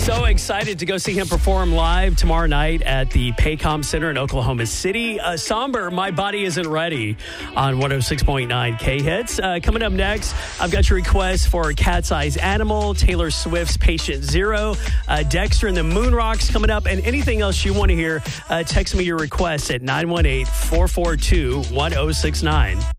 So excited to go see him perform live tomorrow night at the Paycom Center in Oklahoma City. Somber, My Body Isn't Ready on 106.9 K-Hits. Coming up next, I've got your request for Cat's Eyes Animal, Taylor Swift's Patient Zero, Dexter and the Moon Rocks coming up, and anything else you want to hear, text me your request at 918-442-1069.